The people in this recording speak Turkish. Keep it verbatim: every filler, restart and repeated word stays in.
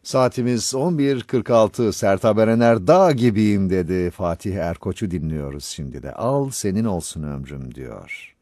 Saatimiz on bir kırk altı. Sertab Erener dağ gibiyim dedi. Fatih Erkoç'u dinliyoruz şimdi de. Al senin olsun ömrüm diyor.